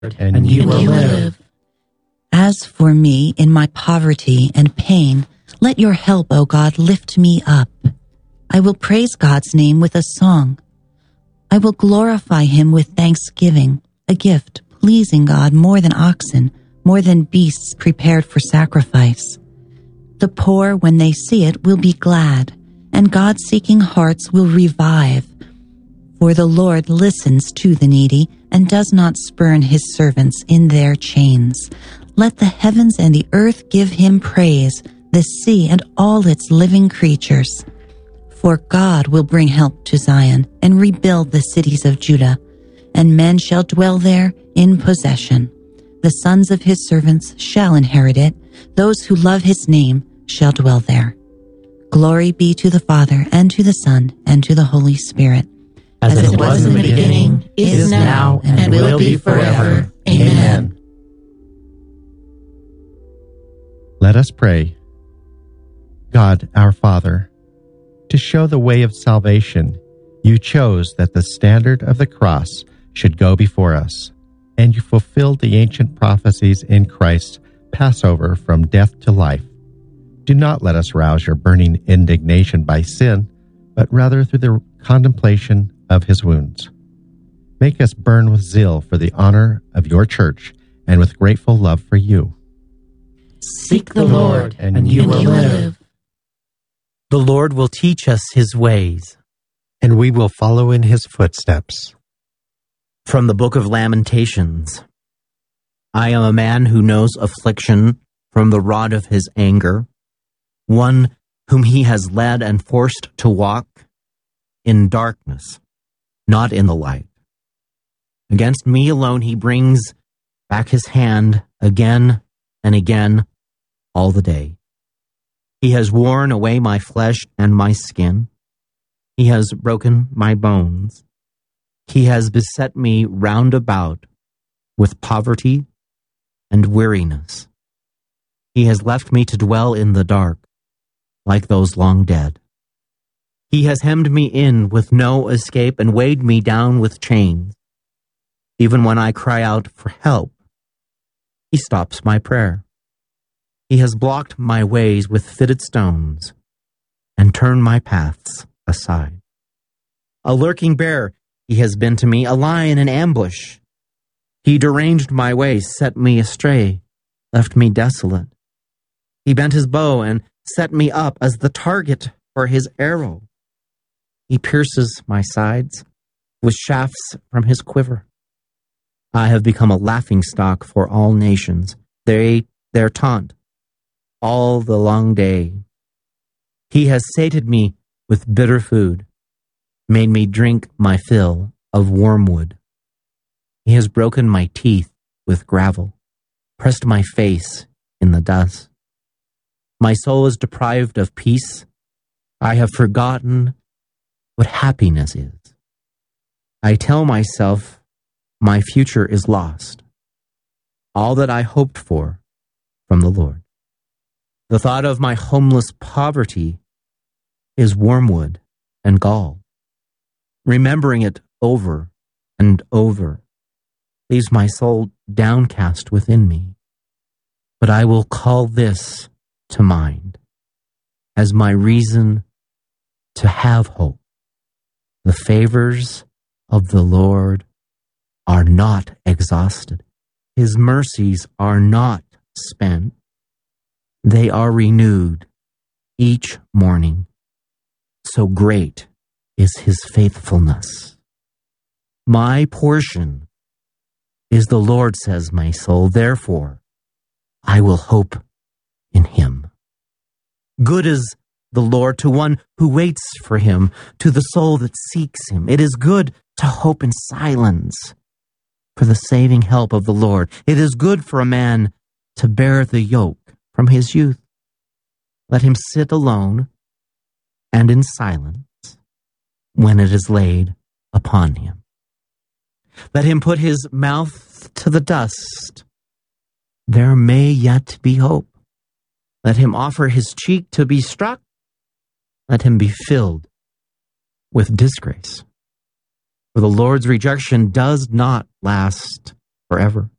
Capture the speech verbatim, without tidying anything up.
and, and you will live. As for me, in my poverty and pain, let your help, O God, lift me up. I will praise God's name with a song. I will glorify him with thanksgiving, a gift pleasing God more than oxen, more than beasts prepared for sacrifice. The poor, when they see it, will be glad, and God-seeking hearts will revive. For the Lord listens to the needy and does not spurn his servants in their chains. Let the heavens and the earth give him praise, the sea and all its living creatures. For God will bring help to Zion and rebuild the cities of Judah, and men shall dwell there in possession. The sons of his servants shall inherit it. Those who love his name shall dwell there. Glory be to the Father, and to the Son, and to the Holy Spirit. As, As it was in the beginning, is now, and, and will be forever. Amen. Let us pray. God, our Father, to show the way of salvation, you chose that the standard of the cross should go before us, and you fulfilled the ancient prophecies in Christ's Passover from death to life. Do not let us rouse your burning indignation by sin, but rather through the contemplation of his wounds. Make us burn with zeal for the honor of your church and with grateful love for you. Seek the Lord, and, and you will live. The Lord will teach us his ways, and we will follow in his footsteps. From the Book of Lamentations. I am a man who knows affliction from the rod of his anger, one whom he has led and forced to walk in darkness, not in the light. Against me alone he brings back his hand again and again all the day. He has worn away my flesh and my skin. He has broken my bones. He has beset me round about with poverty and weariness. He has left me to dwell in the dark, like those long dead. He has hemmed me in with no escape and weighed me down with chains. Even when I cry out for help, he stops my prayer. He has blocked my ways with fitted stones and turned my paths aside. A lurking bear he has been to me, a lion in ambush. He deranged my ways, set me astray, left me desolate. He bent his bow and set me up as the target for his arrow. He pierces my sides with shafts from his quiver. I have become a laughingstock for all nations. They, their taunt all the long day. He has sated me with bitter food, made me drink my fill of wormwood. He has broken my teeth with gravel, pressed my face in the dust. My soul is deprived of peace. I have forgotten what happiness is. I tell myself my future is lost, all that I hoped for from the Lord. The thought of my homeless poverty is wormwood and gall. Remembering it over and over leaves my soul downcast within me. But I will call this to mind as my reason to have hope. The favors of the Lord are not exhausted. His mercies are not spent. They are renewed each morning. So great is his faithfulness. My portion is the Lord, says my soul. Therefore, I will hope in him. Good is the Lord to one who waits for him, to the soul that seeks him. It is good to hope in silence for the saving help of the Lord. It is good for a man to bear the yoke from his youth. Let him sit alone and in silence when it is laid upon him. Let him put his mouth to the dust. There may yet be hope. Let him offer his cheek to be struck. Let him be filled with disgrace. For the Lord's rejection does not last forever.